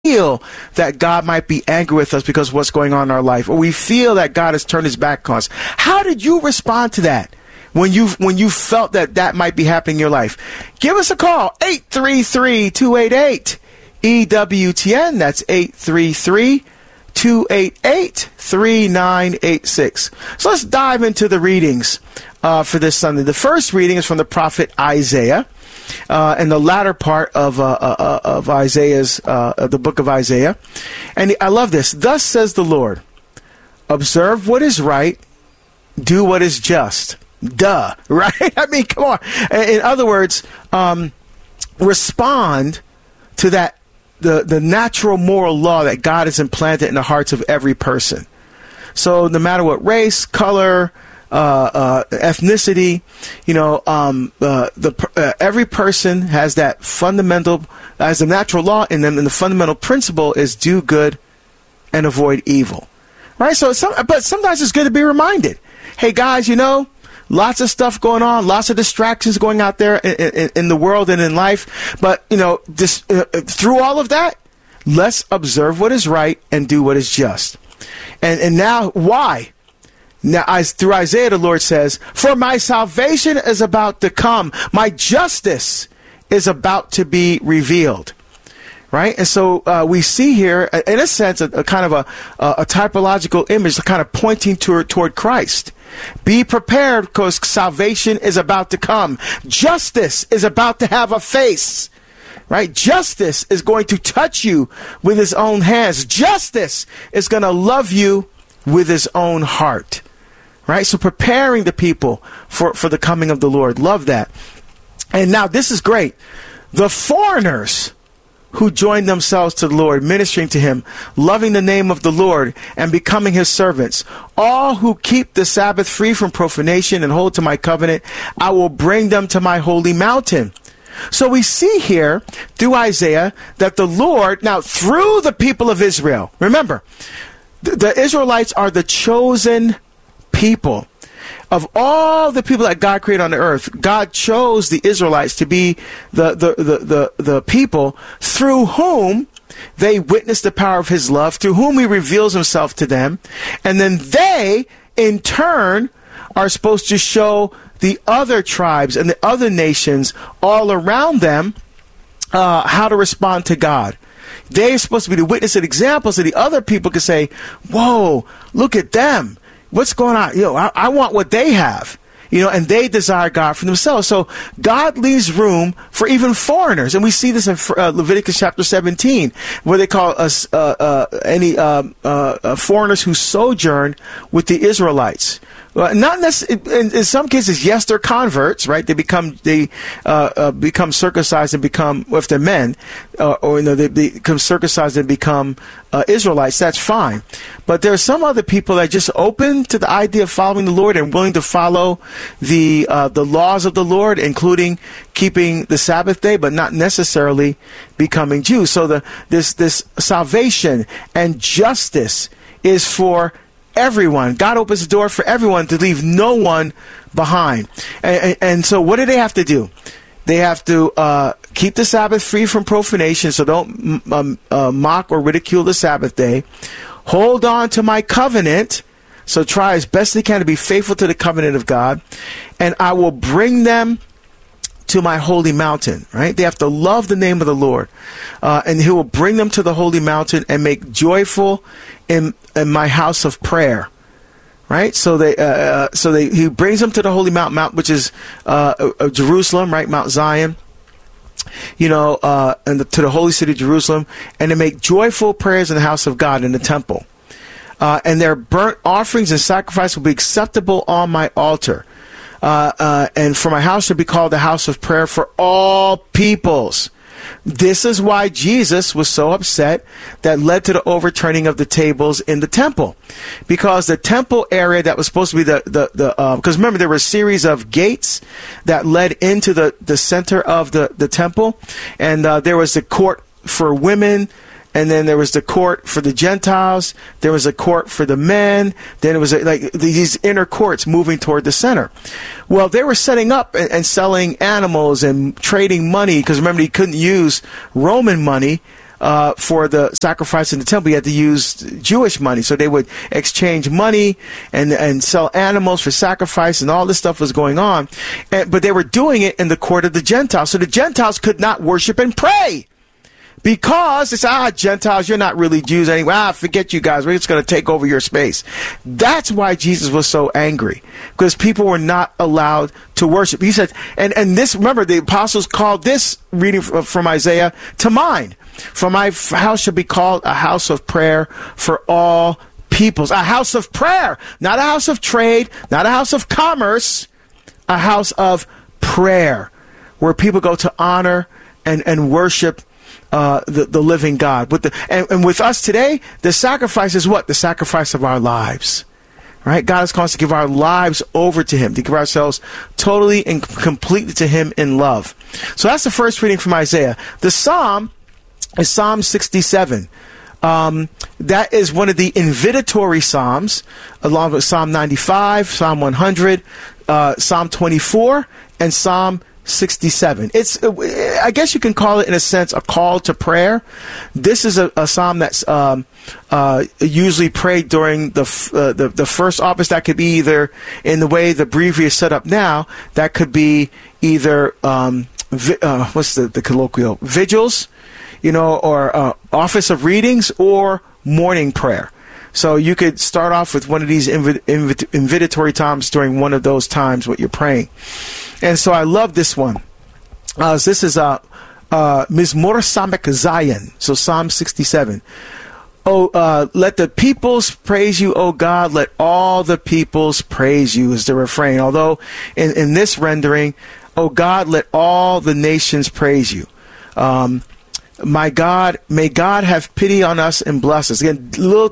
feel that God might be angry with us because of what's going on in our life, or we feel that God has turned his back on us. How did you respond to that when you felt that might be happening in your life? Give us a call, 833-288-EWTN. That's 833-288-3986. So let's dive into the readings for this Sunday. The first reading is from the prophet Isaiah. In the latter part of Isaiah's, the book of Isaiah. And I love this. Thus says the Lord, observe what is right, do what is just. Duh, right? I mean, come on. In other words, respond to that, the natural moral law that God has implanted in the hearts of every person. So no matter what race, color, ethnicity, every person has that fundamental, as a natural law in them, and the fundamental principle is do good and avoid evil, right? So, but sometimes it's good to be reminded, hey guys, lots of stuff going on, lots of distractions going out there in the world and in life, but through all of that, let's observe what is right and do what is just. And now, why? Now, through Isaiah, the Lord says, for my salvation is about to come. My justice is about to be revealed. Right? And so we see here, in a sense, a kind of a typological image, kind of pointing toward Christ. Be prepared because salvation is about to come. Justice is about to have a face. Right? Justice is going to touch you with his own hands. Justice is going to love you with his own heart. Right? So preparing the people for the coming of the Lord. Love that. And now this is great. The foreigners who joined themselves to the Lord, ministering to him, loving the name of the Lord, and becoming his servants, all who keep the Sabbath free from profanation and hold to my covenant, I will bring them to my holy mountain. So we see here through Isaiah that the Lord, now through the people of Israel, remember, the Israelites are the chosen people. Of all the people that God created on the earth, God chose the Israelites to be the people through whom they witness the power of his love, through whom he reveals himself to them. And then they, in turn, are supposed to show the other tribes and the other nations all around them how to respond to God. They're supposed to be the witness and example so the other people can say, whoa, look at them. What's going on? I want what they have, and they desire God for themselves. So God leaves room for even foreigners. And we see this in Leviticus chapter 17, where they call us any foreigners who sojourn with the Israelites. Not necessarily, in some cases, yes, they're converts, right? They become circumcised and become, if they're men, they become circumcised and become Israelites. That's fine. But there are some other people that are just open to the idea of following the Lord and willing to follow the laws of the Lord, including keeping the Sabbath day, but not necessarily becoming Jews. So this salvation and justice is for everyone. God opens the door for everyone to leave no one behind. And so what do they have to do? They have to keep the Sabbath free from profanation, so don't mock or ridicule the Sabbath day. Hold on to my covenant, so try as best they can to be faithful to the covenant of God. And I will bring them to my holy mountain, right? They have to love the name of the Lord. And he will bring them to the holy mountain and make joyful in my house of prayer, right? So he brings them to the holy mountain, which is Jerusalem, right? Mount Zion, and to the holy city of Jerusalem, and to make joyful prayers in the house of God in the temple. And their burnt offerings and sacrifice will be acceptable on my altar. And for my house shall be called the house of prayer for all peoples. This is why Jesus was so upset that led to the overturning of the tables in the temple. Because the temple area that was supposed to be because remember, there were a series of gates that led into the center of the temple. And there was the court for women, and then there was the court for the Gentiles. There was a court for the men. Then it was these inner courts moving toward the center. Well, they were setting up and selling animals and trading money, because remember, he couldn't use Roman money for the sacrifice in the temple, you had to use Jewish money. So they would exchange money and sell animals for sacrifice, and all this stuff was going on. But they were doing it in the court of the Gentiles. So the Gentiles could not worship and pray. Because it's, Gentiles, you're not really Jews anyway. Forget you guys. We're just going to take over your space. That's why Jesus was so angry. Because people were not allowed to worship. He said, and this, remember, the apostles called this reading from Isaiah to mind. For my house shall be called a house of prayer for all peoples. A house of prayer. Not a house of trade. Not a house of commerce. A house of prayer. Where people go to honor and worship the living God. And with us today, the sacrifice is what? The sacrifice of our lives. Right? God has called us to give our lives over to Him, to give ourselves totally and completely to Him in love. So that's the first reading from Isaiah. The Psalm is Psalm 67. That is one of the invitatory Psalms, along with Psalm 95, Psalm 100, Psalm 24, and Psalm 67. It's, I guess you can call it, in a sense, a call to prayer. This is a psalm that's usually prayed during the first office. That could be either, in the way the breviary is set up now, that could be either what's the colloquial, vigils, or office of readings, or morning prayer. So you could start off with one of these invitatory times during one of those times what you're praying. And so I love this one. This is Mizmor Samek Zion. So Psalm 67. Let the peoples praise you, O God. Let all the peoples praise you is the refrain. Although in this rendering, O God, let all the nations praise you. My God, may God have pity on us and bless us. Again,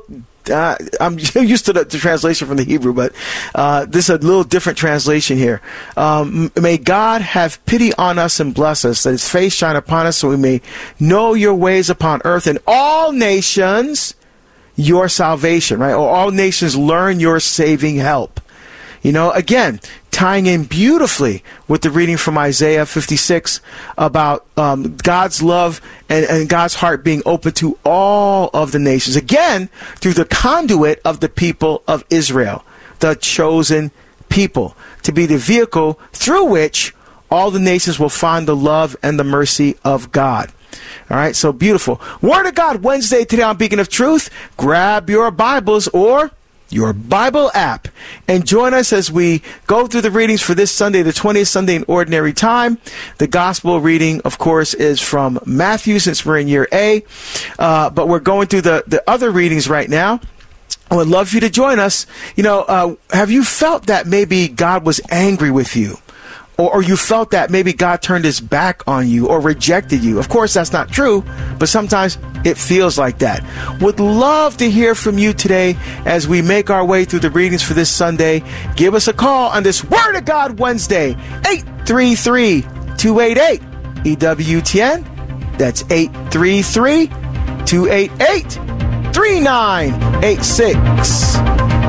I'm used to the translation from the Hebrew, but this is a little different translation here. May God have pity on us and bless us, that His face shine upon us, so we may know your ways upon earth, and all nations your salvation, right? Or all nations learn your saving help. Again, tying in beautifully with the reading from Isaiah 56 about God's love and God's heart being open to all of the nations. Again, through the conduit of the people of Israel, the chosen people, to be the vehicle through which all the nations will find the love and the mercy of God. All right, so beautiful. Word of God Wednesday today on Beacon of Truth. Grab your Bibles or your Bible app and join us as we go through the readings for this Sunday, the 20th Sunday in Ordinary Time. The gospel reading, of course, is from Matthew, since we're in year A, but we're going through the other readings right now. I would love for you to join us. Have you felt that maybe God was angry with you? Or you felt that maybe God turned His back on you or rejected you? Of course, that's not true, but sometimes it feels like that. Would love to hear from you today as we make our way through the readings for this Sunday. Give us a call on this Word of God Wednesday, 833-288-EWTN. That's 833-288-3986.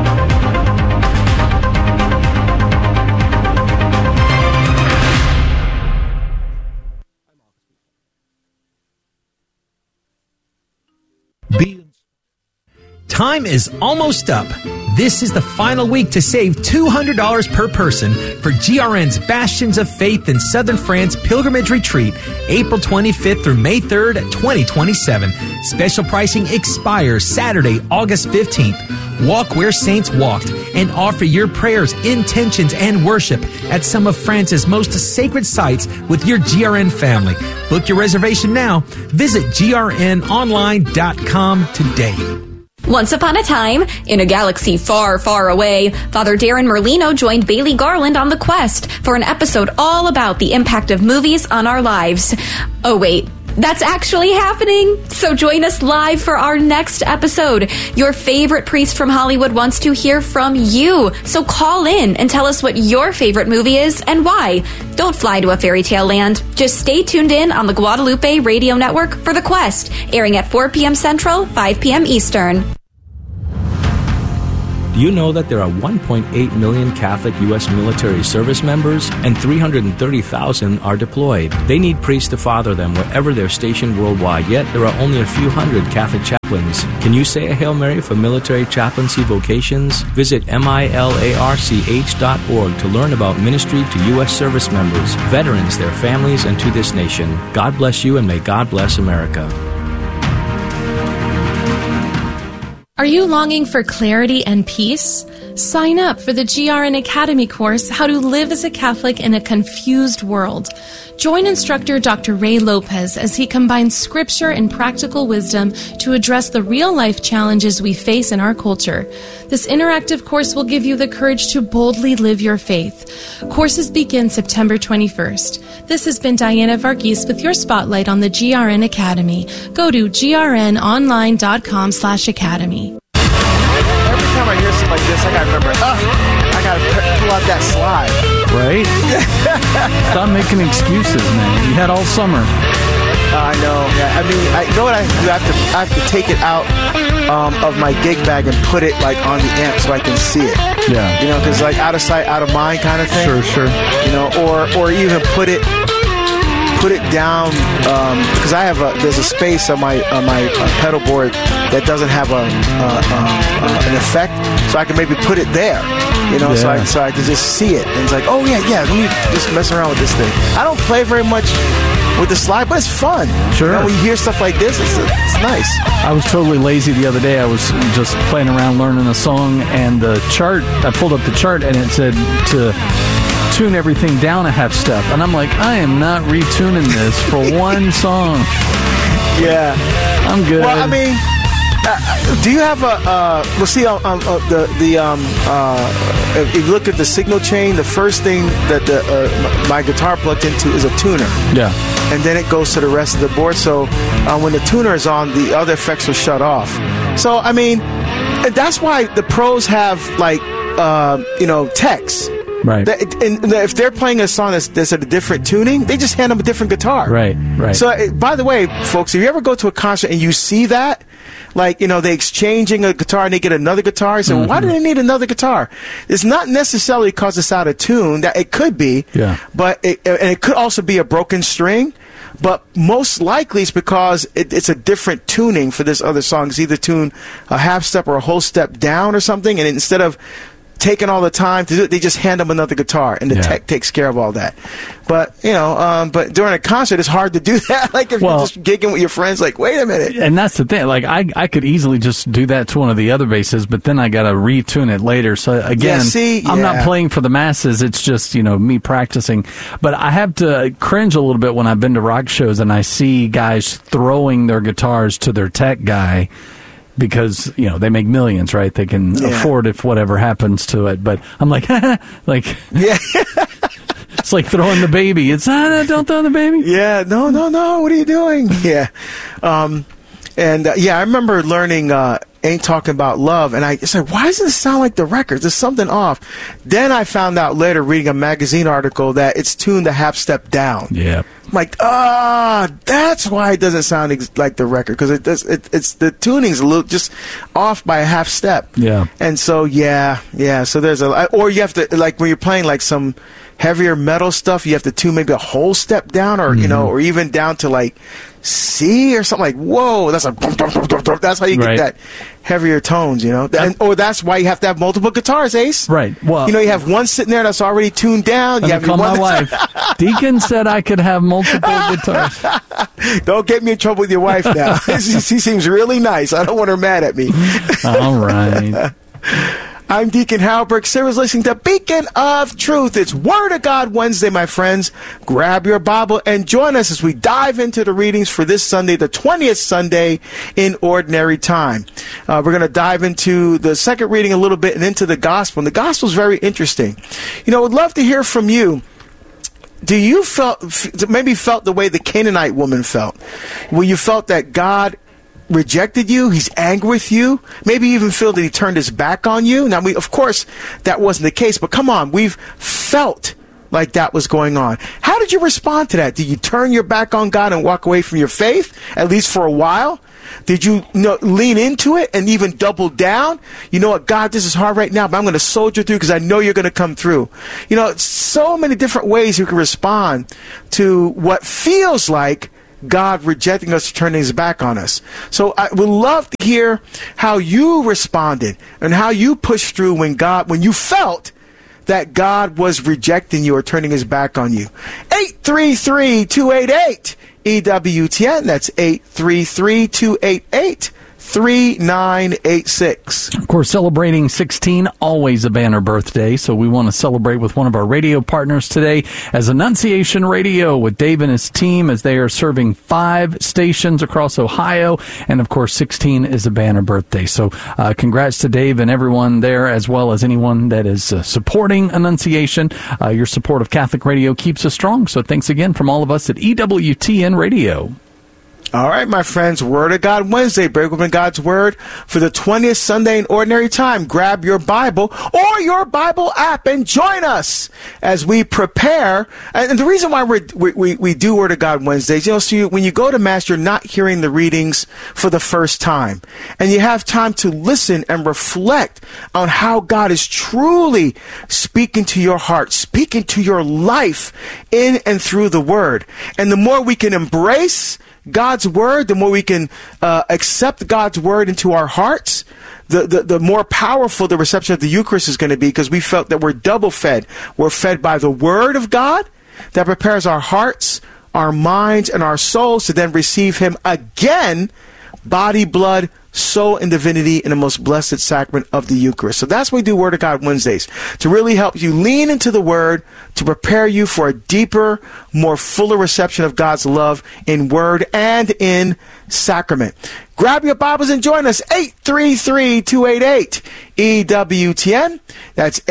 Time is almost up. This is the final week to save $200 per person for GRN's Bastions of Faith in Southern France Pilgrimage Retreat, April 25th through May 3rd, 2027. Special pricing expires Saturday, August 15th. Walk where saints walked and offer your prayers, intentions, and worship at some of France's most sacred sites with your GRN family. Book your reservation now. Visit grnonline.com today. Once upon a time, in a galaxy far, far away, Father Darren Merlino joined Bailey Garland on the quest for an episode all about the impact of movies on our lives. Oh wait, that's actually happening! So join us live for our next episode. Your favorite priest from Hollywood wants to hear from you. So call in and tell us what your favorite movie is and why. Don't fly to a fairy tale land. Just stay tuned in on the Guadalupe Radio Network for The Quest, airing at 4 p.m. Central, 5 p.m. Eastern. Do you know that there are 1.8 million Catholic U.S. military service members and 330,000 are deployed? They need priests to father them wherever they're stationed worldwide, yet there are only a few hundred Catholic chaplains. Can you say a Hail Mary for military chaplaincy vocations? Visit milarch.org to learn about ministry to U.S. service members, veterans, their families, and to this nation. God bless you, and may God bless America. Are you longing for clarity and peace? Sign up for the GRN Academy course, How to Live as a Catholic in a Confused World. Join instructor Dr. Ray Lopez as he combines scripture and practical wisdom to address the real-life challenges we face in our culture. This interactive course will give you the courage to boldly live your faith. Courses begin September 21st. This has been Diana Varghese with your spotlight on the GRN Academy. Go to grnonline.com/academy. Every time I hear something like this, I gotta remember, I gotta pull out that slide. Right? Stop making excuses, man. You had all summer. I know. Yeah. I mean, you know what I do? I have to take it out of my gig bag and put it like on the amp so I can see it. Yeah. You know, because like out of sight, out of mind kind of thing. Sure. You know, or even put it down because there's a space on my pedal board that doesn't have an effect, so I can maybe put it there. You know, so I can just see it, and it's like, oh yeah, let me just mess around with this thing. I don't play very much with the slide, but it's fun. Sure. You know, when you hear stuff like this, it's nice. I was totally lazy the other day. I was just playing around learning a song, and the chart, I pulled up the chart, and it said to tune everything down a half step. And I'm like, I am not retuning this for one song. Yeah. I'm good. Well, I mean, do you have if you look at the signal chain, the first thing that my guitar plugged into is a tuner. Yeah. And then it goes to the rest of the board. So when the tuner is on, the other effects are shut off. So, I mean, that's why the pros have, like, techs. Right. And if they're playing a song that's at a different tuning, they just hand them a different guitar. Right. So, by the way, folks, if you ever go to a concert and you see that, like, they exchanging a guitar and they get another guitar, you say, well, why do they need another guitar? It's not necessarily because it's out of tune. That it could be. Yeah. But it could also be a broken string. But most likely it's because it's a different tuning for this other song. It's either tune a half step or a whole step down or something, and instead of taking all the time to do it, they just hand them another guitar, and the tech takes care of all that. But but during a concert, it's hard to do that. Like if you're just gigging with your friends, like, wait a minute. And that's the thing. Like I could easily just do that to one of the other basses, but then I got to retune it later. So again, I'm not playing for the masses. It's just me practicing. But I have to cringe a little bit when I've been to rock shows and I see guys throwing their guitars to their tech guy. Because, they make millions, right? They can afford if whatever happens to it. But I'm like, it's like throwing the baby. It's, don't throw the baby. Yeah, no. What are you doing? Yeah. I remember learning Ain't Talking About Love, and I said, why doesn't it sound like the record? There's something off. Then I found out later, reading a magazine article, that it's tuned a half step down. Yeah. I'm like, that's why it doesn't sound like the record, because it's the tuning's a little just off by a half step. Yeah. And so so there's or you have to, like when you're playing like some heavier metal stuff, you have to tune maybe a whole step down, or or even down to like C or something, like, whoa, that's that's how you get that heavier tones, or that's why you have to have multiple guitars, Ace. Right. Well, you have one sitting there that's already tuned down. You have call my wife. Deacon said I could have multiple guitars. Don't get me in trouble with your wife now. She seems really nice. I don't want her mad at me. All right. I'm Deacon Halberg. Sarah's listening to Beacon of Truth. It's Word of God Wednesday, my friends. Grab your Bible and join us as we dive into the readings for this Sunday, the 20th Sunday in Ordinary Time. We're going to dive into the second reading a little bit and into the Gospel. And the Gospel is very interesting. I'd love to hear from you. Do you maybe felt the way the Canaanite woman felt? Where you felt that God rejected you, he's angry with you, maybe even feel that he turned his back on you. Now, of course, that wasn't the case, but come on, we've felt like that was going on. How did you respond to that? Did you turn your back on God and walk away from your faith, at least for a while? Did you, lean into it and even double down? You know what, God, this is hard right now, but I'm going to soldier through because I know you're going to come through. So many different ways you can respond to what feels like God rejecting us, turning his back on us. So I would love to hear how you responded and how you pushed through when you felt that God was rejecting you or turning his back on you. 833-288 EWTN. That's 833-288-3986. Of course, celebrating 16, always a banner birthday, so we want to celebrate with one of our radio partners today as Annunciation Radio with Dave and his team as they are serving 5 stations across Ohio, and of course 16 is a banner birthday. So congrats to Dave and everyone there, as well as anyone that is supporting Annunciation. Your support of Catholic Radio keeps us strong, so thanks again from all of us at EWTN Radio. All right, my friends, Word of God Wednesday. Break open God's Word for the 20th Sunday in Ordinary Time. Grab your Bible or your Bible app and join us as we prepare. And the reason why we do Word of God Wednesdays, so when you go to Mass, you're not hearing the readings for the first time. And you have time to listen and reflect on how God is truly speaking to your heart, speaking to your life in and through the Word. And the more we can embrace God's Word, the more we can accept God's Word into our hearts, the more powerful the reception of the Eucharist is going to be, because we felt that we're double fed. We're fed by the Word of God that prepares our hearts, our minds, and our souls to then receive Him again, body, blood, soul, and divinity in the most blessed sacrament of the Eucharist. So that's why we do Word of God Wednesdays, to really help you lean into the Word, to prepare you for a deeper, more fuller reception of God's love in Word and in sacrament. Grab your Bibles and join us. 833-288-EWTN. That's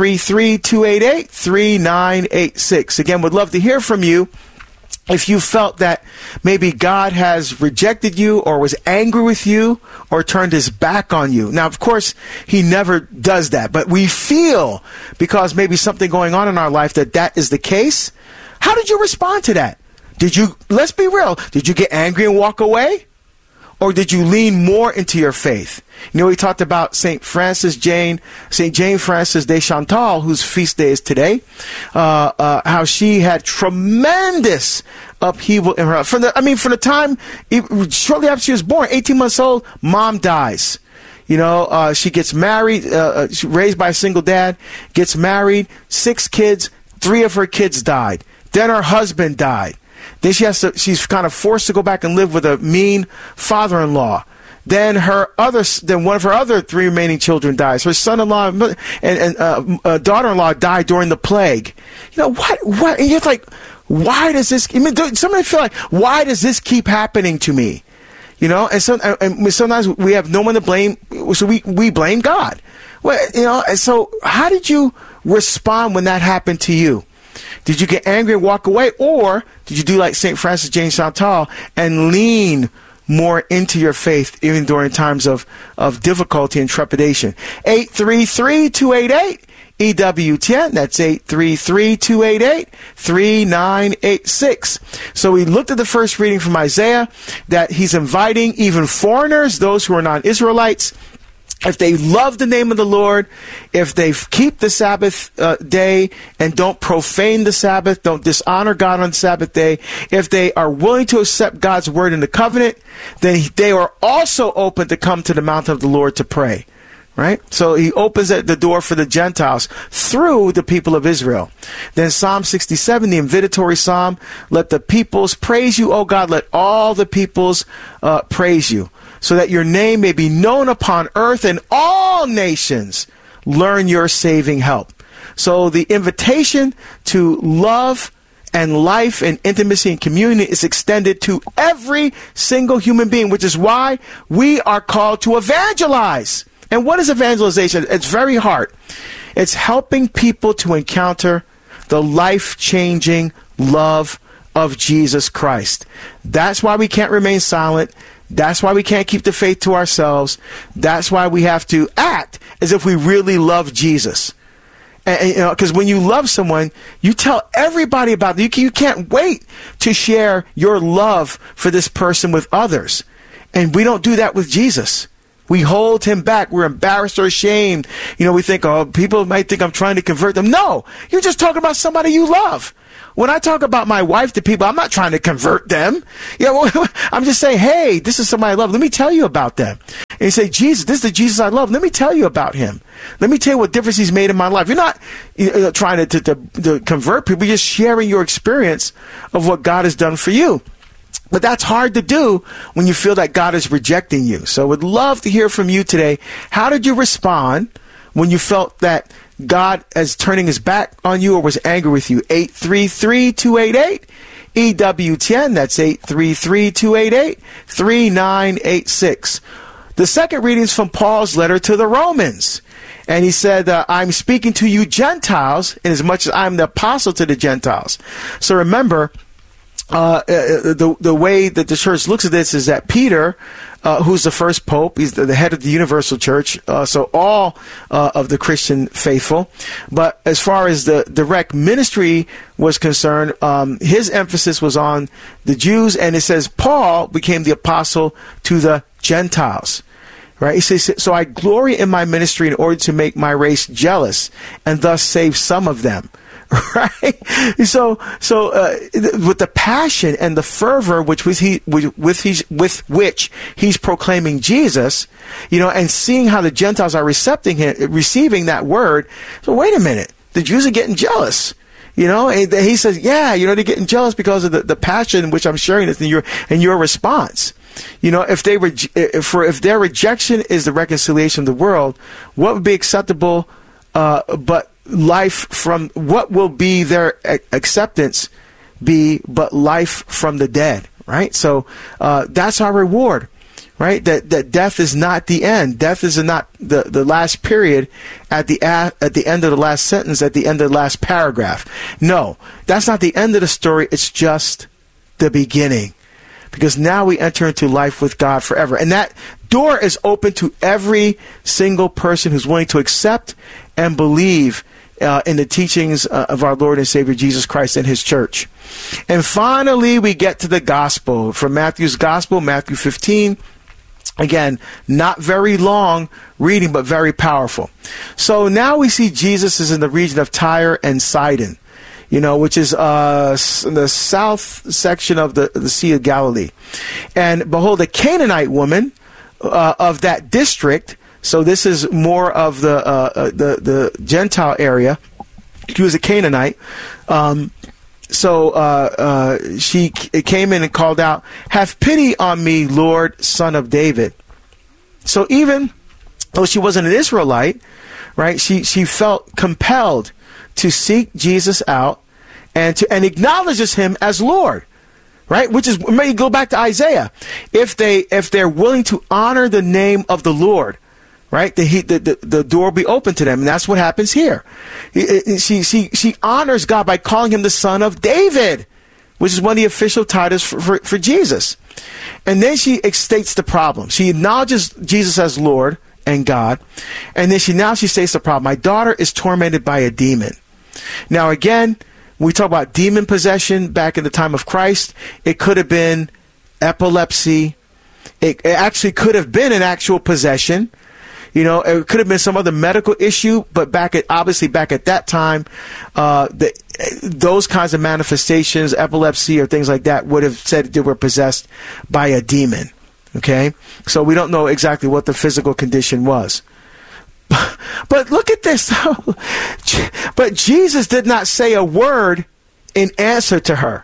833-288-3986. Again, would love to hear from you. If you felt that maybe God has rejected you or was angry with you or turned his back on you. Now, of course, he never does that. But we feel, because maybe something going on in our life, that is the case. How did you respond to that? Let's be real, did you get angry and walk away? Or did you lean more into your faith? We talked about St. Jane Frances de Chantal, whose feast day is today, how she had tremendous upheaval in her. From the time, shortly after she was born, 18 months old, mom dies. She gets married, raised by a single dad, gets married, 6 kids, 3 of her kids died. Then her husband died. Then she's kind of forced to go back and live with a mean father-in-law. Then one of her other 3 remaining children dies. Her son-in-law and daughter-in-law died during the plague. What? And you're like, why does this? Somebody feel like, why does this keep happening to me? And sometimes we have no one to blame, so we blame God. Well, and so how did you respond when that happened to you? Did you get angry and walk away, or did you do like St. Frances Jane Chantal and lean more into your faith even during times of difficulty and trepidation? 833-288-EWTN. That's 833-288-3986. So we looked at the first reading from Isaiah, that he's inviting even foreigners, those who are non-Israelites, if they love the name of the Lord, if they keep the Sabbath day and don't profane the Sabbath, don't dishonor God on the Sabbath day, if they are willing to accept God's word in the covenant, then they are also open to come to the mountain of the Lord to pray. Right? So he opens the door for the Gentiles through the people of Israel. Then Psalm 67, the invitatory psalm, let the peoples praise you, O God, let all the peoples praise you, so that your name may be known upon earth, and all nations learn your saving help. So the invitation to love and life and intimacy and communion is extended to every single human being, which is why we are called to evangelize. And what is evangelization? It's very hard. It's helping people to encounter the life-changing love of Jesus Christ. That's why we can't remain silent. That's why we can't keep the faith to ourselves. That's why we have to act as if we really love Jesus. And because when you love someone, you tell everybody about it. You can't wait to share your love for this person with others. And we don't do that with Jesus. We hold him back. We're embarrassed or ashamed. We think, oh, people might think I'm trying to convert them. No, you're just talking about somebody you love. When I talk about my wife to people, I'm not trying to convert them. I'm just saying, hey, this is somebody I love. Let me tell you about them. And you say, Jesus, this is the Jesus I love. Let me tell you about him. Let me tell you what difference he's made in my life. You're not trying to convert people. You're just sharing your experience of what God has done for you. But that's hard to do when you feel that God is rejecting you. So I would love to hear from you today. How did you respond when you felt that God is turning his back on you or was angry with you? 833-288-EWTN. That's 833-288-3986. The second reading is from Paul's letter to the Romans. And he said, I'm speaking to you Gentiles, inasmuch as I'm the apostle to the Gentiles. So remember, the way that the church looks at this is that Peter, who's the first pope, he's the head of the universal church, so all of the Christian faithful. But as far as the direct ministry was concerned, his emphasis was on the Jews, and it says Paul became the apostle to the Gentiles. Right? He says, so I glory in my ministry in order to make my race jealous and thus save some of them. Right? So with the passion and the fervor with which he's proclaiming Jesus, and seeing how the Gentiles are receiving that word. So wait a minute, the Jews are getting jealous. And he says, yeah, they're getting jealous because of the passion which I'm sharing this in your response. If their rejection is the reconciliation of the world, what would be acceptable, but life from what will be their acceptance be but life from the dead, right? So that's our reward, right? That death is not the end. Death is not the last period at the end of the last sentence, at the end of the last paragraph. No, that's not the end of the story. It's just the beginning. Because now we enter into life with God forever. And that door is open to every single person who's willing to accept and believe in the teachings of our Lord and Savior Jesus Christ and his church. And finally, we get to the gospel. From Matthew's gospel, Matthew 15. Again, not very long reading, but very powerful. So now we see Jesus is in the region of Tyre and Sidon, which is in the south section of the Sea of Galilee. And behold, a Canaanite woman of that district. So this is more of the Gentile area. She was a Canaanite. She came in and called out, "Have pity on me, Lord, Son of David." So even though she wasn't an Israelite, right? She felt compelled to seek Jesus out and acknowledges him as Lord, right? Which is, maybe go back to Isaiah. If they're willing to honor the name of the Lord, right? The door will be open to them, and that's what happens here. She honors God by calling him the Son of David, which is one of the official titles for Jesus. And then she states the problem. She acknowledges Jesus as Lord and God, and then she states the problem. My daughter is tormented by a demon. Now again, when we talk about demon possession back in the time of Christ, it could have been epilepsy. It actually could have been an actual possession. It could have been some other medical issue, but back at that time, those kinds of manifestations, epilepsy or things like that, would have said they were possessed by a demon. Okay? So we don't know exactly what the physical condition was. But look at this. But Jesus did not say a word in answer to her.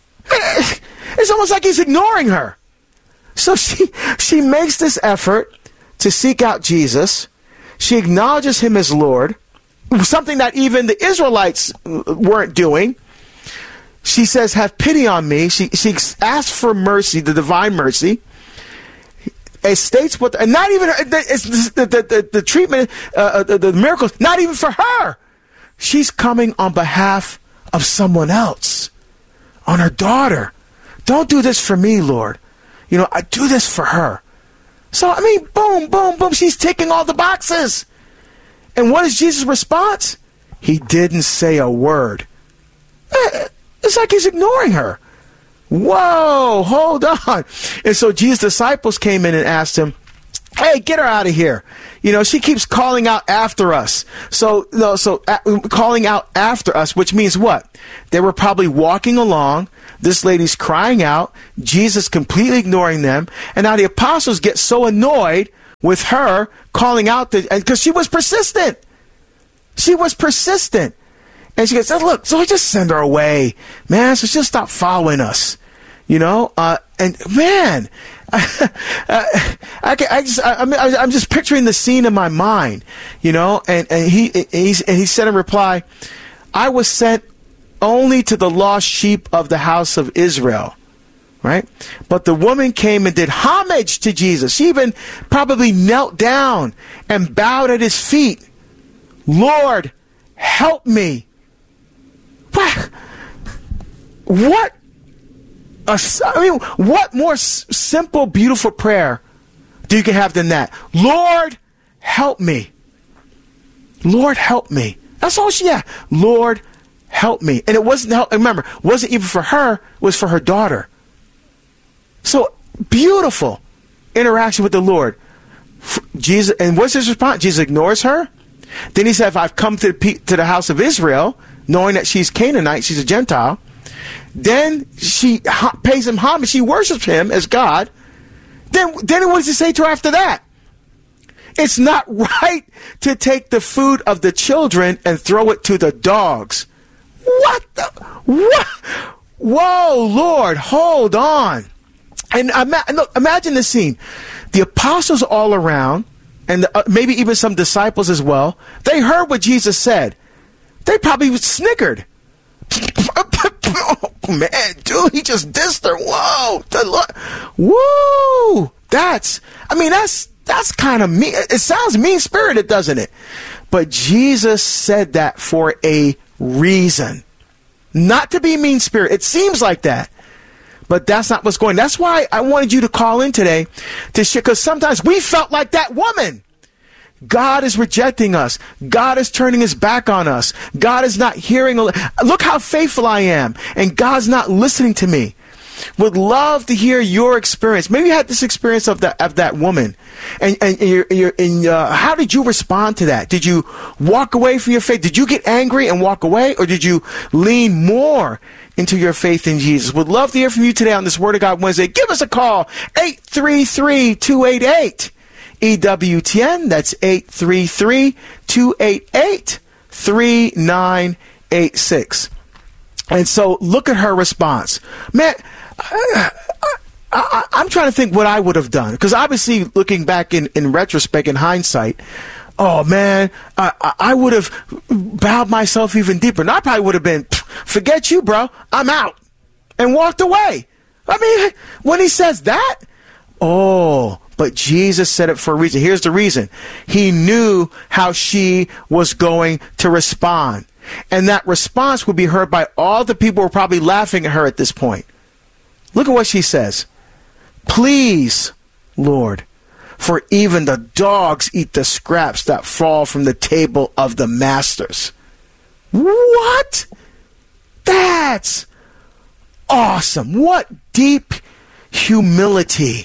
It's almost like he's ignoring her. So she makes this effort to seek out Jesus. She acknowledges him as Lord, something that even the Israelites weren't doing. She says, "Have pity on me." She asks for mercy, the divine mercy. It states what, and not even the treatment, the miracles, not even for her. She's coming on behalf of someone else, on her daughter. Don't do this for me, Lord. I do this for her. So, boom, boom, boom. She's ticking all the boxes. And what is Jesus' response? He didn't say a word. It's like he's ignoring her. Whoa, hold on. And so Jesus' disciples came in and asked him, hey, get her out of here. You know, she keeps calling out after us. Calling out after us, which means what? They were probably walking along. This lady's crying out. Jesus completely ignoring them. And now the apostles get so annoyed with her calling out because she was persistent. She was persistent. And she goes, oh, look, so I just send her away, man. So she'll stop following us, you know? And man, I'm just picturing the scene in my mind, you know? And he said in reply, I was sent only to the lost sheep of the house of Israel. Right? But the woman came and did homage to Jesus. She even probably knelt down and bowed at his feet. Lord, help me. What more simple, beautiful prayer do you can have than that? Lord, help me. Lord, help me. That's all she had. Lord, help me. And it wasn't help. Remember, it wasn't even for her. It was for her daughter. So beautiful interaction with the Lord. Jesus, and what's his response? Jesus ignores her. Then he said, if I've come to the house of Israel, knowing that she's Canaanite, she's a Gentile, then she pays him homage. She worships him as God. Then what does he say to her after that? It's not right to take the food of the children and throw it to the dogs. What? Whoa, Lord, hold on. And look, imagine the scene. The apostles all around, and maybe even some disciples as well, they heard what Jesus said. They probably snickered. Oh, man, dude, he just dissed her. Whoa. Woo. That's kind of mean. It sounds mean-spirited, doesn't it? But Jesus said that for a reason. Not to be mean-spirited. It seems like that. But that's not what's going on. That's why I wanted you to call in today to share, because sometimes we felt like that woman. God is rejecting us. God is turning his back on us. God is not hearing. Look how faithful I am. And God's not listening to me. Would love to hear your experience. Maybe you had this experience of that woman. And how did you respond to that? Did you walk away from your faith? Did you get angry and walk away? Or did you lean more into your faith in Jesus? Would love to hear from you today on this Word of God Wednesday. Give us a call. 833-288. EWTN, that's 833-288-3986. And so look at her response. Man, I'm trying to think what I would have done. Because obviously, looking back in retrospect, in hindsight, oh man, I would have bowed myself even deeper. And I probably would have been, forget you, bro, I'm out. And walked away. I mean, when he says that, but Jesus said it for a reason. Here's the reason. He knew how she was going to respond. And that response would be heard by all the people who were probably laughing at her at this point. Look at what she says. Please, Lord, for even the dogs eat the scraps that fall from the table of the masters. What? That's awesome. What deep humility.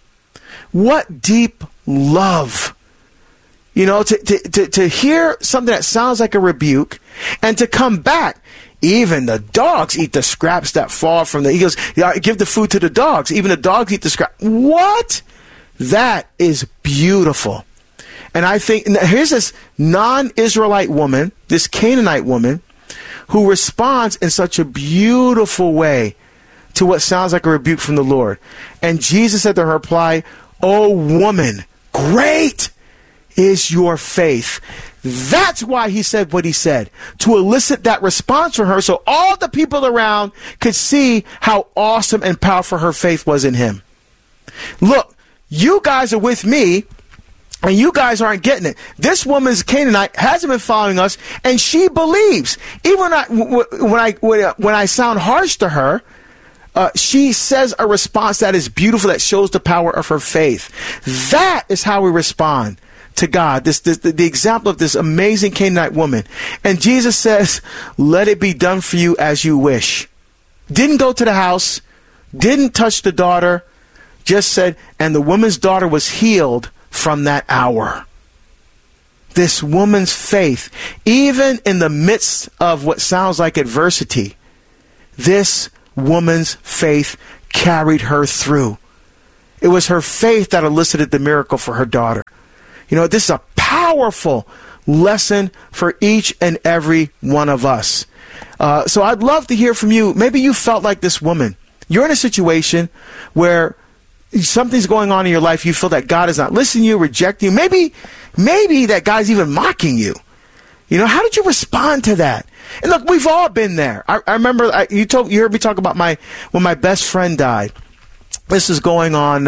What deep love. You know, to hear something that sounds like a rebuke and to come back. Even the dogs eat the scraps that fall from he goes, give the food to the dogs. Even the dogs eat the scraps. What? That is beautiful. And I think, here's this non-Israelite woman, this Canaanite woman, who responds in such a beautiful way to what sounds like a rebuke from the Lord. And Jesus said to her reply, "Oh woman, great is your faith." That's why he said what he said, to elicit that response from her so all the people around could see how awesome and powerful her faith was in him. Look, you guys are with me, and you guys aren't getting it. This woman's Canaanite, hasn't been following us, and she believes. Even when I sound harsh to her, she says a response that is beautiful, that shows the power of her faith. That is how we respond to God. The example of this amazing Canaanite woman. And Jesus says, let it be done for you as you wish. Didn't go to the house, didn't touch the daughter, just said, and the woman's daughter was healed from that hour. This woman's faith, even in the midst of what sounds like adversity, this woman's faith carried her through. It was her faith that elicited the miracle for her daughter. You know, this is a powerful lesson for each and every one of us. So I'd love to hear from you. Maybe you felt like this woman. You're in a situation where something's going on in your life. You feel that God is not listening to you, rejecting you. Maybe that God's even mocking you. You know, how did you respond to that? And look, we've all been there. I remember you heard me talk about when my best friend died. This is going on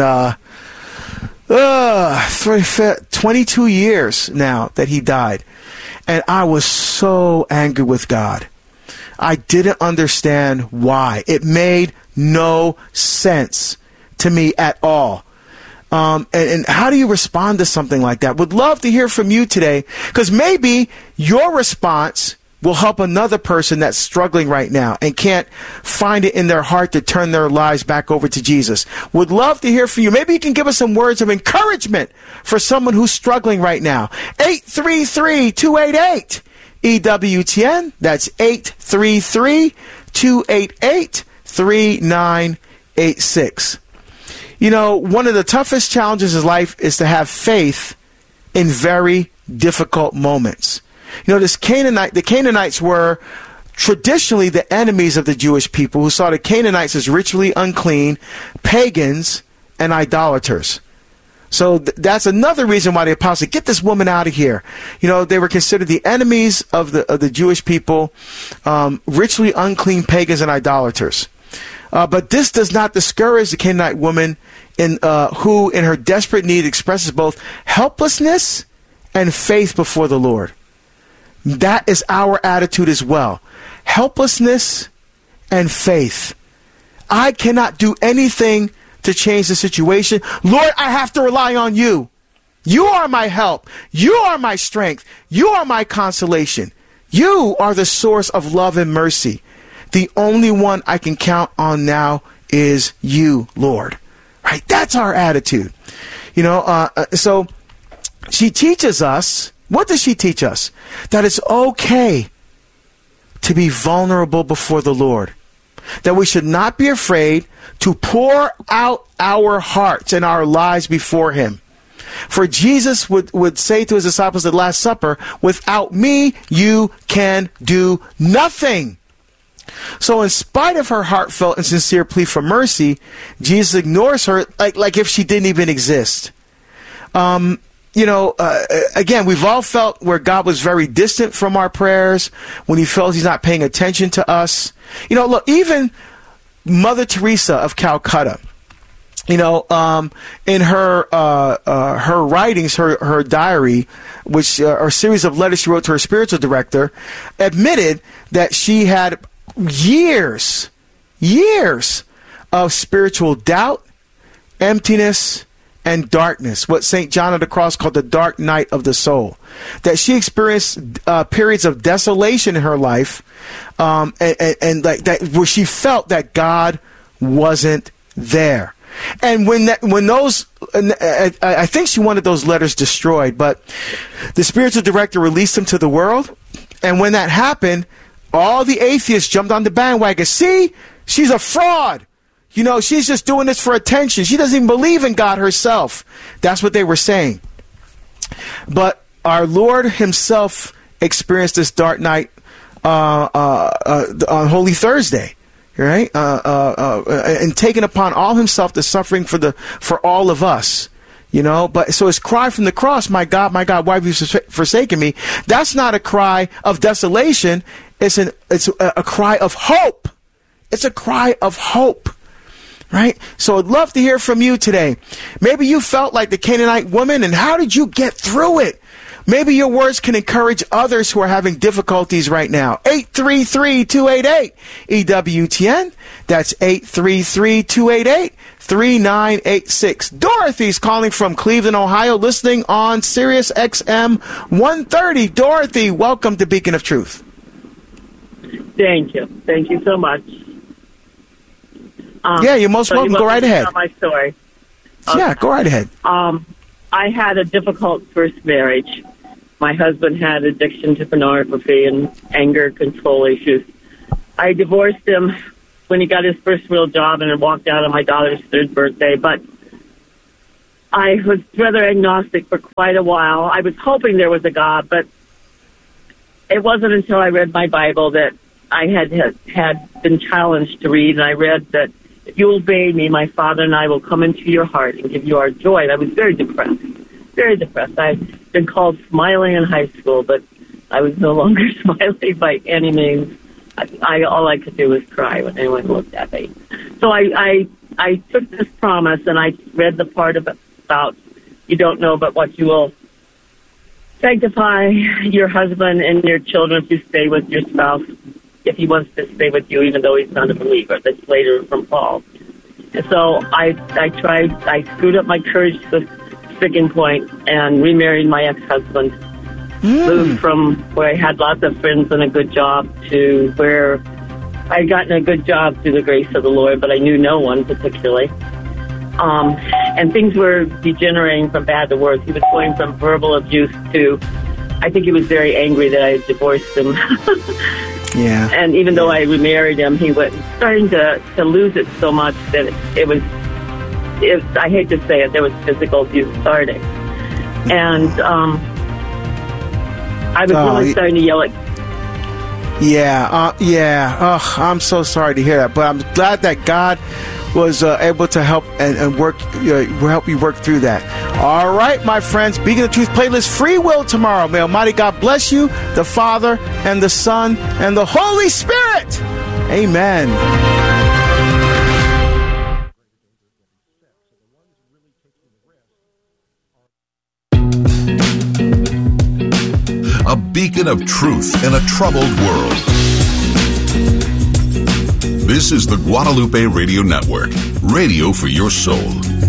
22 years now that he died. And I was so angry with God. I didn't understand why. It made no sense to me at all. And how do you respond to something like that? Would love to hear from you today, because maybe your response will help another person that's struggling right now and can't find it in their heart to turn their lives back over to Jesus. Would love to hear from you. Maybe you can give us some words of encouragement for someone who's struggling right now. 833-288-EWTN. That's 833-288-3986. You know, one of the toughest challenges in life is to have faith in very difficult moments. You know, the Canaanites were traditionally the enemies of the Jewish people, who saw the Canaanites as ritually unclean, pagans, and idolaters. So that's another reason why the apostle said, get this woman out of here. You know, they were considered the enemies of the Jewish people, ritually unclean, pagans, and idolaters. But this does not discourage the Canaanite woman who, in her desperate need, expresses both helplessness and faith before the Lord. That is our attitude as well. Helplessness and faith. I cannot do anything to change the situation. Lord, I have to rely on you. You are my help. You are my strength. You are my consolation. You are the source of love and mercy. The only one I can count on now is you, Lord. Right? That's our attitude. You know, so she teaches us. What does she teach us? That it's okay to be vulnerable before the Lord. That we should not be afraid to pour out our hearts and our lives before Him. For Jesus would say to His disciples at the Last Supper, without me, you can do nothing. So in spite of her heartfelt and sincere plea for mercy, Jesus ignores her like if she didn't even exist. You know, again, we've all felt where God was very distant from our prayers, when He felt He's not paying attention to us. You know, look, even Mother Teresa of Calcutta, you know, in her writings, her diary, which are a series of letters she wrote to her spiritual director, admitted that she had years of spiritual doubt, emptiness, and darkness, what St. John of the Cross called the dark night of the soul. That she experienced periods of desolation in her life, and like that, where she felt that God wasn't there. And when those, I think she wanted those letters destroyed, but the spiritual director released them to the world. And when that happened, all the atheists jumped on the bandwagon. See, she's a fraud. You know, she's just doing this for attention. She doesn't even believe in God herself. That's what they were saying. But our Lord Himself experienced this dark night on Holy Thursday, right? And taken upon all Himself the suffering for all of us. You know, but so His cry from the cross, my God, why have you forsaken me? That's not a cry of desolation. It's a cry of hope. It's a cry of hope. Right? So I'd love to hear from you today. Maybe you felt like the Canaanite woman, and how did you get through it? Maybe your words can encourage others who are having difficulties right now. 833-288-EWTN. That's 833-288-3986. Dorothy's calling from Cleveland, Ohio, listening on Sirius XM 130. Dorothy, welcome to Beacon of Truth. Thank you. Thank you so much. You're most welcome. Go right ahead. My story. Yeah, go right ahead. I had a difficult first marriage. My husband had addiction to pornography and anger control issues. I divorced him when he got his first real job and walked out on my daughter's 3rd birthday. But I was rather agnostic for quite a while. I was hoping there was a God, but it wasn't until I read my Bible that I had been challenged to read, and I read that if you obey me, my Father and I will come into your heart and give you our joy. And I was very depressed, very depressed. I'd been called smiling in high school, but I was no longer smiling by any means. All I could do was cry when anyone looked at me. So I took this promise, and I read the part about you don't know but what you will sanctify your husband and your children if you stay with your spouse, if he wants to stay with you, even though he's not a believer. That's later from Paul. And so I screwed up my courage to the sticking point and remarried my ex-husband. Moved from where I had lots of friends and a good job to where I'd gotten a good job through the grace of the Lord, but I knew no one particularly. And things were degenerating from bad to worse. He was going from verbal abuse to, I think he was very angry that I had divorced him. Yeah. And even though I remarried him, he was starting to lose it so much that it was, I hate to say it, there was physical abuse starting. And I was really starting to yell at... Oh, I'm so sorry to hear that, but I'm glad that God was able to help and work, help you work through that. All right, my friends, Beacon of Truth playlist, Free Will tomorrow. May Almighty God bless you, the Father and the Son and the Holy Spirit. Amen. A beacon of truth in a troubled world. This is the Guadalupe Radio Network, radio for your soul.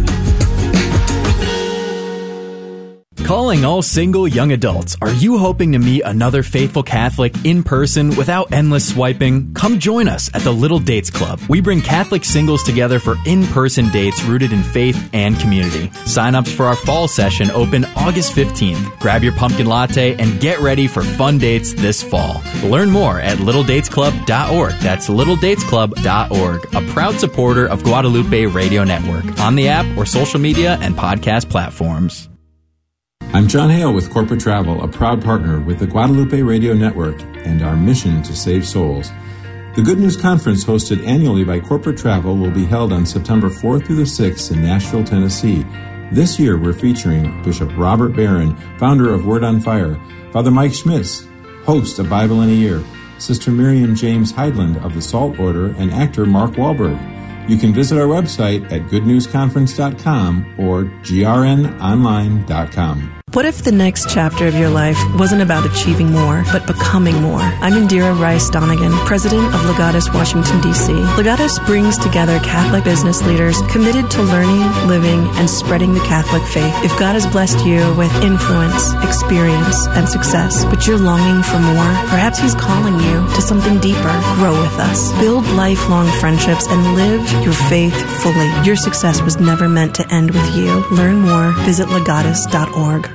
Calling all single young adults. Are you hoping to meet another faithful Catholic in person without endless swiping? Come join us at the Little Dates Club. We bring Catholic singles together for in-person dates rooted in faith and community. Sign-ups for our fall session open August 15th. Grab your pumpkin latte and get ready for fun dates this fall. Learn more at littledatesclub.org. That's littledatesclub.org, a proud supporter of Guadalupe Radio Network on the app or social media and podcast platforms. I'm John Hale with Corporate Travel, a proud partner with the Guadalupe Radio Network and our mission to save souls. The Good News Conference, hosted annually by Corporate Travel, will be held on September 4th through the 6th in Nashville, Tennessee. This year, we're featuring Bishop Robert Barron, founder of Word on Fire, Father Mike Schmitz, host of Bible in a Year, Sister Miriam James Heidland of the Salt Order, and actor Mark Wahlberg. You can visit our website at goodnewsconference.com or grnonline.com. What if the next chapter of your life wasn't about achieving more, but becoming more? I'm Indira Rice Donegan, president of Legatus Washington, D.C. Legatus brings together Catholic business leaders committed to learning, living, and spreading the Catholic faith. If God has blessed you with influence, experience, and success, but you're longing for more, perhaps He's calling you to something deeper. Grow with us. Build lifelong friendships and live your faith fully. Your success was never meant to end with you. Learn more. Visit legatus.org.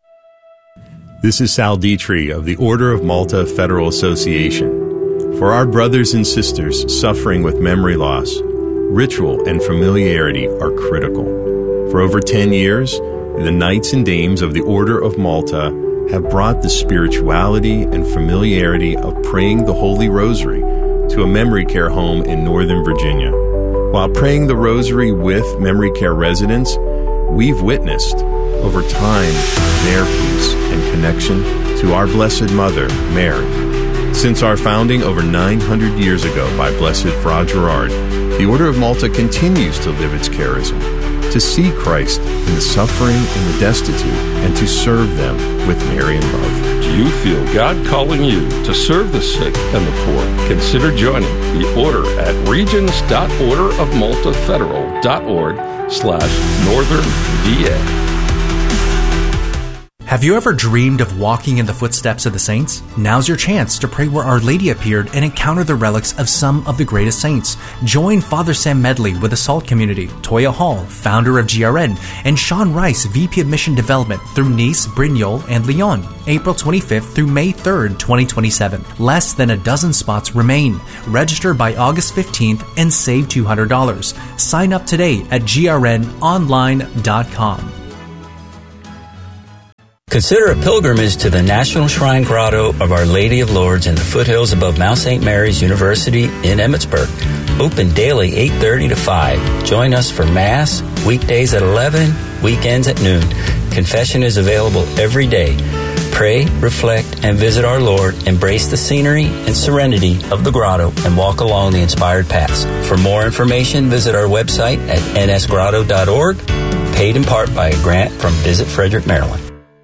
This is Sal Dietrich of the Order of Malta Federal Association. For our brothers and sisters suffering with memory loss, ritual and familiarity are critical. For over 10 years, the Knights and Dames of the Order of Malta have brought the spirituality and familiarity of praying the Holy Rosary to a memory care home in Northern Virginia. While praying the Rosary with memory care residents, we've witnessed, over time, their peace and connection to our Blessed Mother, Mary. Since our founding over 900 years ago by Blessed Fra Gerard, the Order of Malta continues to live its charism, to see Christ in the suffering and the destitute, and to serve them with Marian love. Do you feel God calling you to serve the sick and the poor? Consider joining the Order at regions.orderofmaltafederal.org/northern VA. Have you ever dreamed of walking in the footsteps of the saints? Now's your chance to pray where Our Lady appeared and encounter the relics of some of the greatest saints. Join Father Sam Medley with the SALT community, Toya Hall, founder of GRN, and Sean Rice, VP of Mission Development through Nice, Brignoles, and Lyon, April 25th through May 3rd, 2027. Less than a dozen spots remain. Register by August 15th and save $200. Sign up today at grnonline.com. Consider a pilgrimage to the National Shrine Grotto of Our Lady of Lourdes in the foothills above Mount St. Mary's University in Emmitsburg. Open daily 8:30 to 5. Join us for Mass, weekdays at 11, weekends at noon. Confession is available every day. Pray, reflect, and visit our Lord. Embrace the scenery and serenity of the grotto and walk along the inspired paths. For more information, visit our website at nsgrotto.org, paid in part by a grant from Visit Frederick, Maryland.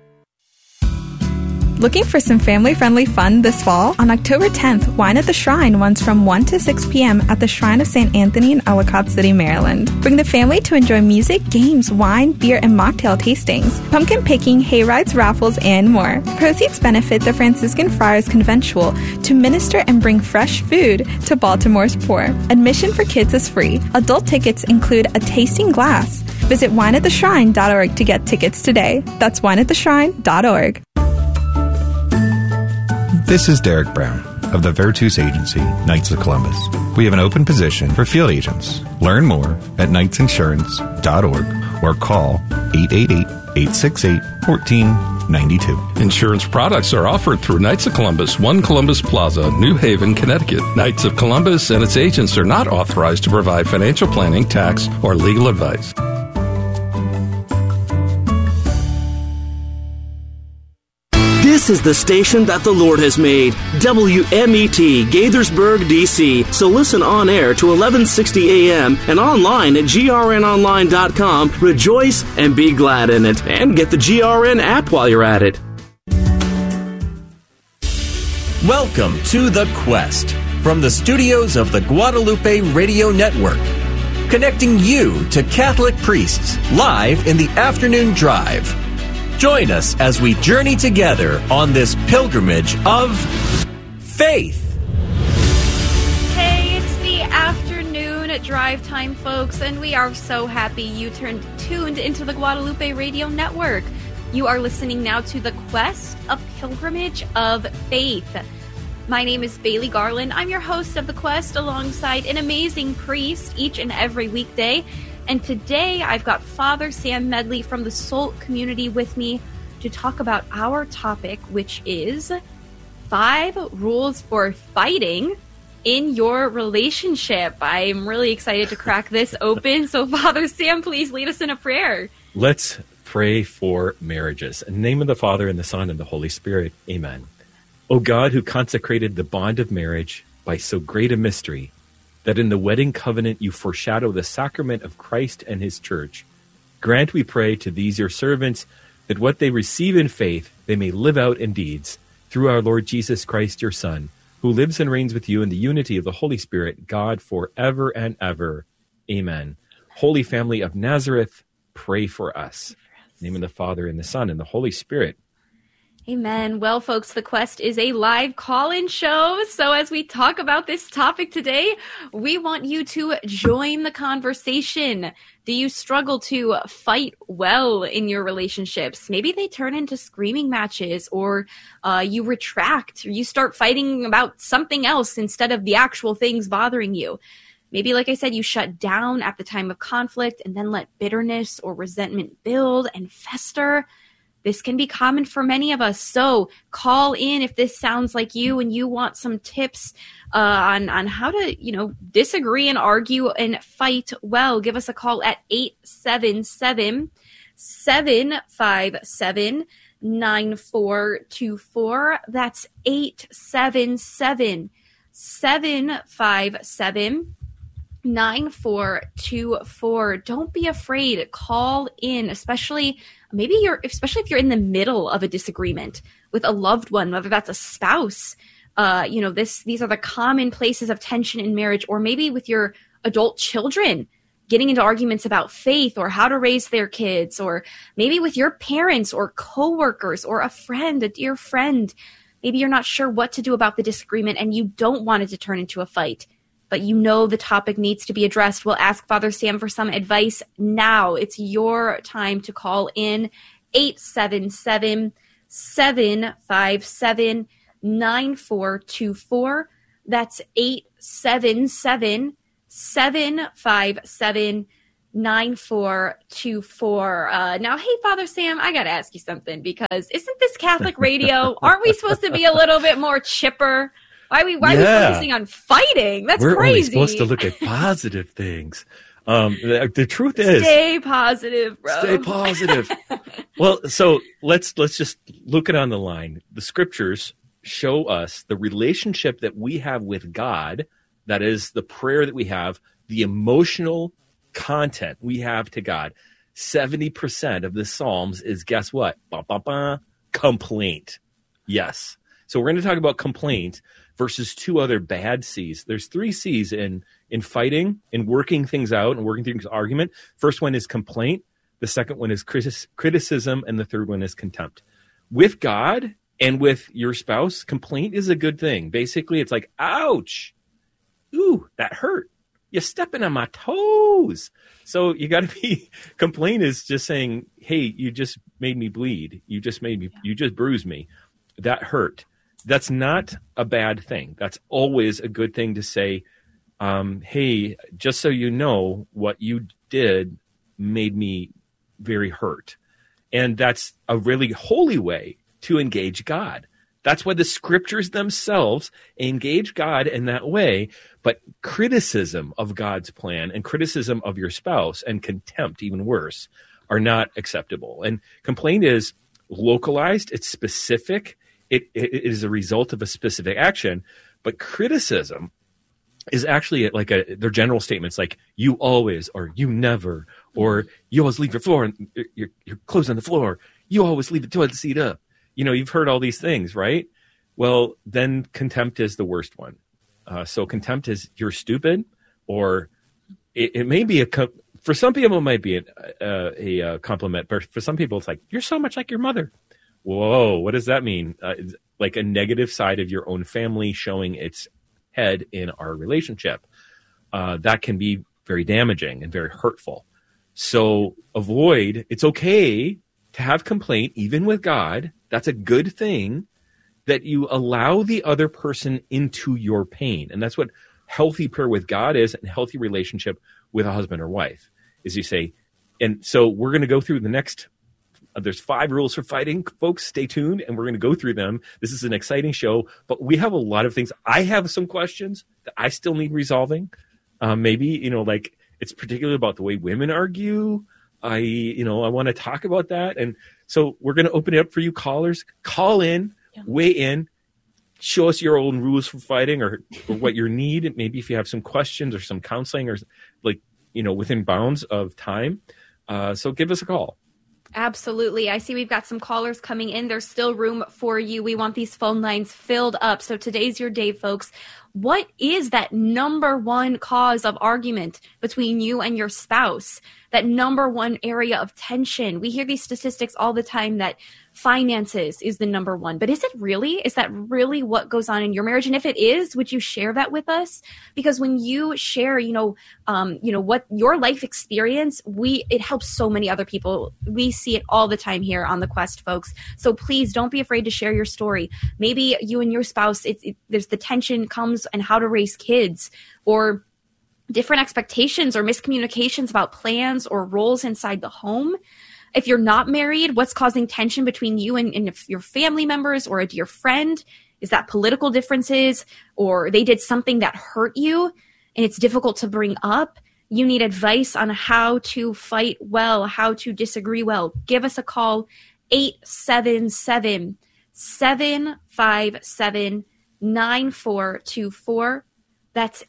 Looking for some family-friendly fun this fall? On October 10th, Wine at the Shrine runs from 1 to 6 p.m. at the Shrine of St. Anthony in Ellicott City, Maryland. Bring the family to enjoy music, games, wine, beer, and mocktail tastings, pumpkin picking, hay rides, raffles, and more. Proceeds benefit the Franciscan Friars Conventual to minister and bring fresh food to Baltimore's poor. Admission for kids is free. Adult tickets include a tasting glass. Visit wineattheshrine.org to get tickets today. That's wineattheshrine.org. This is Derek Brown of the Virtus Agency, Knights of Columbus. We have an open position for field agents. Learn more at knightsinsurance.org or call 888-868-1492. Insurance products are offered through Knights of Columbus, 1 Columbus Plaza, New Haven, Connecticut. Knights of Columbus and its agents are not authorized to provide financial planning, tax, or legal advice. This is the station that the Lord has made. WMET, Gaithersburg, D.C. So listen on air to 1160 a.m. and online at grnonline.com. Rejoice and be glad in it. And get the GRN app while you're at it. Welcome to The Quest from the studios of the Guadalupe Radio Network. Connecting you to Catholic priests live in the afternoon drive. Join us as we journey together on this pilgrimage of faith. Hey, it's the afternoon drive time, folks, and we are so happy you tuned into the Guadalupe Radio Network. You are listening now to The Quest, a pilgrimage of faith. My name is Bailey Garland. I'm your host of The Quest alongside an amazing priest each and every weekday. And today I've got Father Sam Medley from the SALT community with me to talk about our topic, which is 5 rules for fighting in your relationship. I'm really excited to crack this open. So Father Sam, please lead us in a prayer. Let's pray for marriages. In the name of the Father, and the Son, and the Holy Spirit. Amen. O God, who consecrated the bond of marriage by so great a mystery, that in the wedding covenant you foreshadow the sacrament of Christ and his church, grant, we pray, to these your servants that what they receive in faith they may live out in deeds, through our Lord Jesus Christ, your Son, who lives and reigns with you in the unity of the Holy Spirit, God, forever and ever. Amen. Holy Family of Nazareth, pray for us. In the name of the Father, and the Son, and the Holy Spirit. Amen. Well, folks, The Quest is a live call-in show. So as we talk about this topic today, we want you to join the conversation. Do you struggle to fight well in your relationships? Maybe they turn into screaming matches, or you retract, or you start fighting about something else instead of the actual things bothering you. Maybe, like I said, you shut down at the time of conflict and then let bitterness or resentment build and fester. This can be common for many of us. So call in if this sounds like you and you want some tips on how to, disagree and argue and fight well. Give us a call at 877-757-9424. That's 877-757-9424. Don't be afraid. Call in, especially if you're in the middle of a disagreement with a loved one, whether that's a spouse. These are the common places of tension in marriage, or maybe with your adult children. getting into arguments about faith or how to raise their kids, or maybe with your parents or coworkers or a friend, a dear friend. Maybe you're not sure what to do about the disagreement and you don't want it to turn into a fight, but you know the topic needs to be addressed. We'll ask Father Sam for some advice now. It's your time to call in. 877-757-9424. That's 877-757-9424. Now, hey, Father Sam, I got to ask you something, because isn't this Catholic radio? Aren't we supposed to be a little bit more chipper? Why are we focusing on fighting? That's We're crazy. We're only supposed to look at positive things. The truth is, stay positive, bro. Stay positive. Well, so let's just look it on the line. The scriptures show us the relationship that we have with God. That is the prayer that we have, the emotional content we have to God. 70% of the Psalms is, guess what? Complaint. Yes. So we're going to talk about complaint versus two other bad C's. There's 3 C's in fighting, in working things out and working through argument. First one is complaint. The second one is criticism. And the third one is contempt. With God and with your spouse, complaint is a good thing. Basically, it's like, ouch. Ooh, that hurt. You're stepping on my toes. So you got to be, complaint is just saying, hey, you just made me bleed. You just bruised me. That hurt. That's not a bad thing. That's always a good thing to say. Hey, just so you know, what you did made me very hurt. And that's a really holy way to engage God. That's why the scriptures themselves engage God in that way. But criticism of God's plan and criticism of your spouse and contempt, even worse, are not acceptable. And complaint is localized. It's specific. It is a result of a specific action. But criticism is actually like their general statements like you always, or you never, or you always leave your floor and your clothes on the floor. You always leave the toilet seat up. You know, you've heard all these things, right? Well, then contempt is the worst one. So contempt is you're stupid, or it may be for some people it might be a compliment, but for some people it's like, you're so much like your mother. Whoa, what does that mean? Like a negative side of your own family showing its head in our relationship. That can be very damaging and very hurtful. So it's okay to have complaint, even with God. That's a good thing, that you allow the other person into your pain. And that's what healthy prayer with God is, and healthy relationship with a husband or wife, is you say, and so we're going to go through the next, there's 5 rules for fighting, folks. Stay tuned, and we're going to go through them. This is an exciting show, but we have a lot of things. I have some questions that I still need resolving. Maybe, like it's particularly about the way women argue. I want to talk about that. And so we're going to open it up for you callers. Call in, weigh in, show us your own rules for fighting or what your need. Maybe if you have some questions or some counseling or within bounds of time. So give us a call. Absolutely. I see we've got some callers coming in. There's still room for you. We want these phone lines filled up. So today's your day, folks. What is that number one cause of argument between you and your spouse? That number one area of tension? We hear these statistics all the time that finances is the number one. But is it really? Is that really what goes on in your marriage? And if it is, would you share that with us? Because when you share, what your life experience, it helps so many other people. We see it all the time here on The Quest, folks. So please don't be afraid to share your story. Maybe you and your spouse, there's the tension comes and how to raise kids, or different expectations or miscommunications about plans or roles inside the home. If you're not married, what's causing tension between you and your family members or a dear friend? Is that political differences, or they did something that hurt you and it's difficult to bring up? You need advice on how to fight well, how to disagree well. Give us a call, 877-757-9424. That's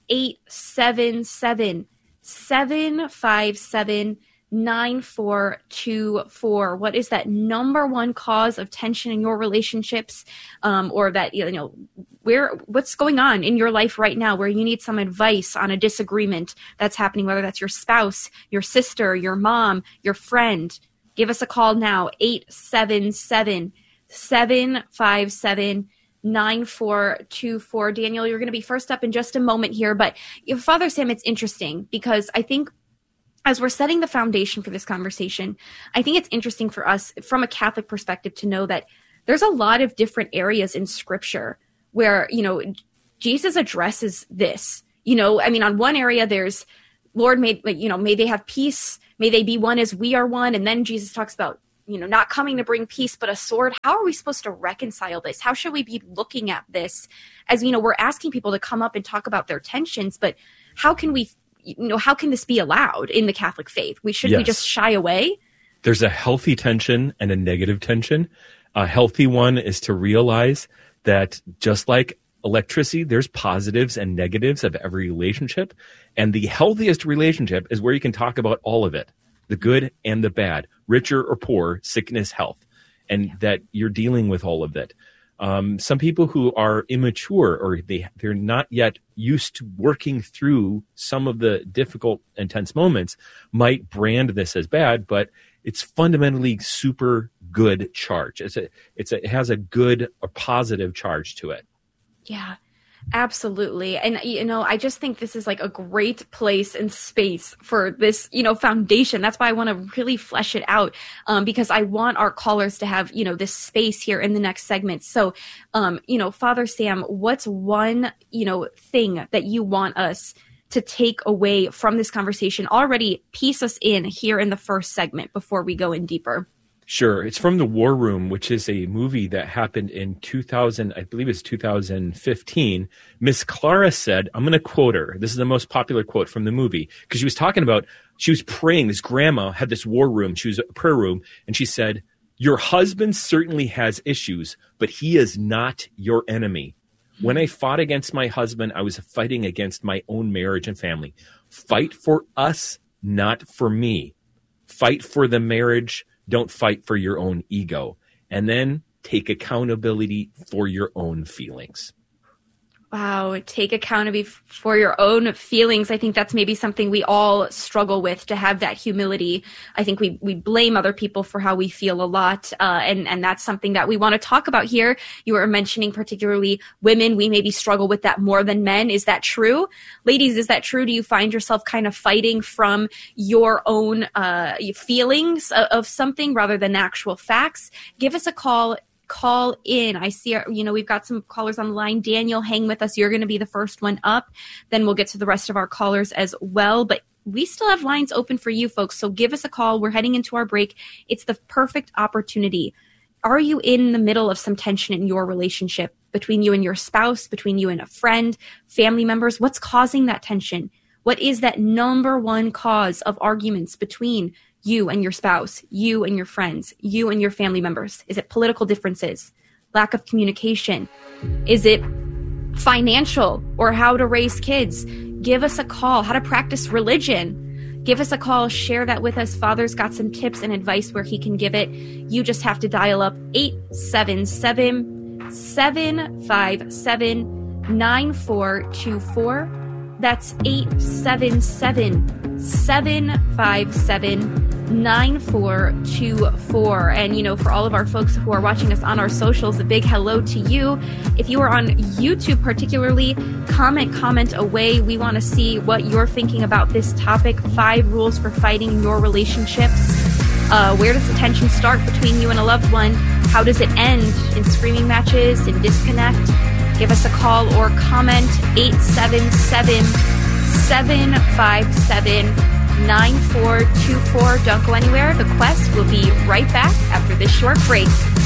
877-757-9424. What is that number one cause of tension in your relationships, or that what's going on in your life right now where you need some advice on a disagreement that's happening, whether that's your spouse, your sister, your mom, your friend. Give us a call now, 877-757-9424. Daniel, you're going to be first up in just a moment here, but Father Sam, it's interesting because I think as we're setting the foundation for this conversation, I think it's interesting for us from a Catholic perspective to know that there's a lot of different areas in Scripture where, Jesus addresses this. On one area there's, Lord, may they have peace, may they be one as we are one. And then Jesus talks about, not coming to bring peace, but a sword. How are we supposed to reconcile this? How should we be looking at this? As we're asking people to come up and talk about their tensions, but how can we, how can this be allowed in the Catholic faith? We just shy away? There's a healthy tension and a negative tension. A healthy one is to realize that just like electricity, there's positives and negatives of every relationship. And the healthiest relationship is where you can talk about all of it, the good and the bad, richer or poor, sickness, health, and that you're dealing with all of that. Some people who are immature or they're not yet used to working through some of the difficult, intense moments might brand this as bad, but it's fundamentally super good charge. It has a good or positive charge to it. Yeah, absolutely. And, I just think this is like a great place and space for this, foundation. That's why I want to really flesh it out, because I want our callers to have, this space here in the next segment. So, Father Sam, what's one, thing that you want us to take away from this conversation? Already piece us in here in the first segment before we go in deeper. Sure. It's from The War Room, which is a movie that happened in 2015. Miss Clara said, I'm going to quote her. This is the most popular quote from the movie because she was talking about, she was praying. This grandma had this war room. She was a prayer room. And she said, your husband certainly has issues, but he is not your enemy. When I fought against my husband, I was fighting against my own marriage and family. Fight for us, not for me. Fight for the marriage. Don't fight for your own ego. And then take accountability for your own feelings. Wow. Take accountability for your own feelings. I think that's maybe something we all struggle with, to have that humility. I think we blame other people for how we feel a lot. And that's something that we want to talk about here. You were mentioning particularly women. We maybe struggle with that more than men. Is that true? Ladies, is that true? Do you find yourself kind of fighting from your own feelings of something rather than actual facts? Give us a call in. I see, we've got some callers on the line. Daniel, hang with us. You're going to be the first one up. Then we'll get to the rest of our callers as well. But we still have lines open for you folks. So give us a call. We're heading into our break. It's the perfect opportunity. Are you in the middle of some tension in your relationship between you and your spouse, between you and a friend, family members? What's causing that tension? What is that number one cause of arguments between you and your spouse, you and your friends, you and your family members? Is it political differences, lack of communication? Is it financial or how to raise kids? Give us a call. How to practice religion? Give us a call. Share that with us. Father's got some tips and advice where he can give it. You just have to dial up 877-757-9424. That's 877-757-9424. And, for all of our folks who are watching us on our socials, a big hello to you. If you are on YouTube particularly, comment away. We want to see what you're thinking about this topic. 5 rules for fighting in your relationships. Where does the tension start between you and a loved one? How does it end? In screaming matches, in disconnect? Give us a call or comment, 877-757-9424. Don't go anywhere. The Quest will be right back after this short break.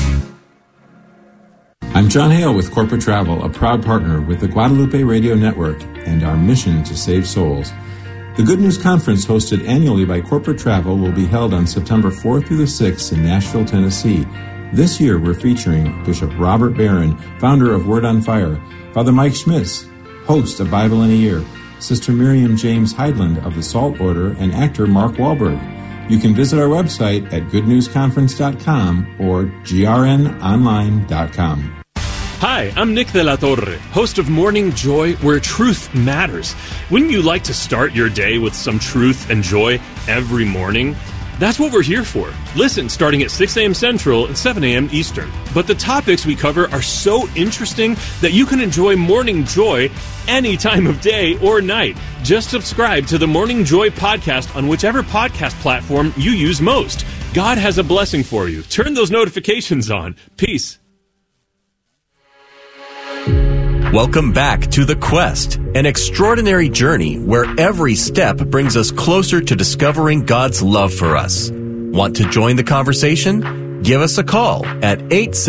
I'm John Hale with Corporate Travel, a proud partner with the Guadalupe Radio Network and our mission to save souls. The Good News Conference, hosted annually by Corporate Travel, will be held on September 4th through the 6th in Nashville, Tennessee. This year, we're featuring Bishop Robert Barron, founder of Word on Fire, Father Mike Schmitz, host of Bible in a Year, Sister Miriam James Heidland of the Salt Order, and actor Mark Wahlberg. You can visit our website at goodnewsconference.com or grnonline.com. Hi, I'm Nick de la Torre, host of Morning Joy, where truth matters. Wouldn't you like to start your day with some truth and joy every morning? That's what we're here for. Listen starting at 6 a.m. Central and 7 a.m. Eastern. But the topics we cover are so interesting that you can enjoy Morning Joy any time of day or night. Just subscribe to the Morning Joy podcast on whichever podcast platform you use most. God has a blessing for you. Turn those notifications on. Peace. Welcome back to The Quest, an extraordinary journey where every step brings us closer to discovering God's love for us. Want to join the conversation? Give us a call at 877